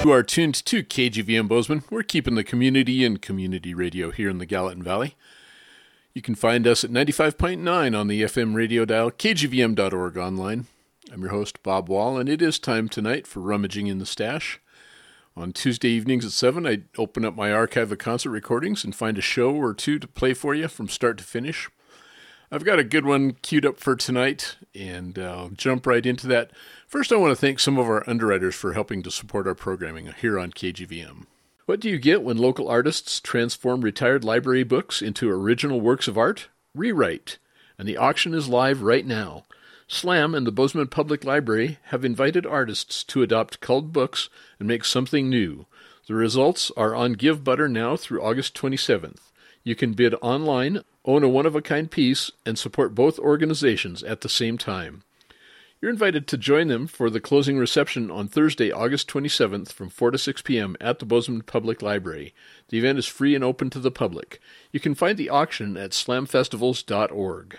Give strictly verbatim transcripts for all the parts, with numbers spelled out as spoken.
You are tuned to K G V M Bozeman. We're keeping the community in community radio here in the Gallatin Valley. You can find us at ninety-five point nine on the F M radio dial, K G V M dot org online. I'm your host, Bob Wall, and it is time tonight for Rummaging in the Stash. On Tuesday evenings at seven, I open up my archive of concert recordings and find a show or two to play for you from start to finish. I've got a good one queued up for tonight, and uh, jump right into that. First, I want to thank some of our underwriters for helping to support our programming here on K G V M. What do you get when local artists transform retired library books into original works of art? Rewrite. And the auction is live right now. SLAM and the Bozeman Public Library have invited artists to adopt culled books and make something new. The results are on GiveButter now through August twenty-seventh. You can bid online, own a one-of-a-kind piece, and support both organizations at the same time. You're invited to join them for the closing reception on Thursday, August twenty-seventh from four to six p.m. at the Bozeman Public Library. The event is free and open to the public. You can find the auction at slam festivals dot org.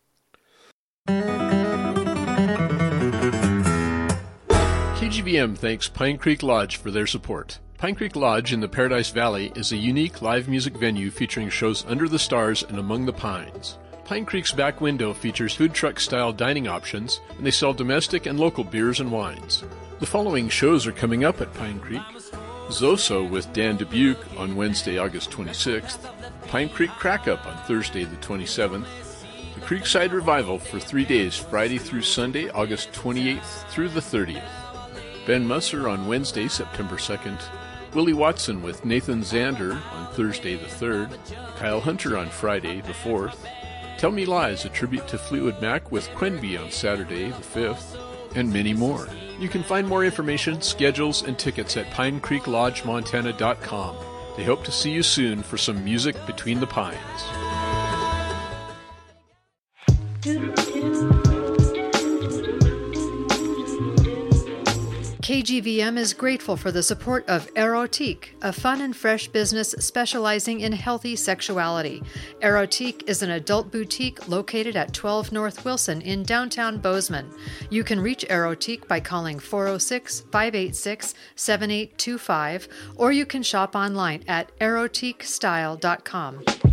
K G V M thanks Pine Creek Lodge for their support. Pine Creek Lodge in the Paradise Valley is a unique live music venue featuring shows under the stars and among the pines. Pine Creek's back window features food truck-style dining options, and they sell domestic and local beers and wines. The following shows are coming up at Pine Creek. Zoso with Dan Dubuque on Wednesday, August twenty-sixth. Pine Creek Crack-Up on Thursday, the twenty-seventh. The Creekside Revival for three days, Friday through Sunday, August twenty-eighth through the thirtieth. Ben Musser on Wednesday, September second. Willie Watson with Nathan Zander on Thursday, the third. Kyle Hunter on Friday, the fourth. Tell Me Lies, a tribute to Fleetwood Mac with Quenby on Saturday, the fifth, and many more. You can find more information, schedules, and tickets at pine creek lodge montana dot com. They hope to see you soon for some music between the pines. K G V M is grateful for the support of Erotique, a fun and fresh business specializing in healthy sexuality. Erotique is an adult boutique located at twelve North Wilson in downtown Bozeman. You can reach Erotique by calling four oh six, five eight six, seven eight two five, or you can shop online at erotique style dot com.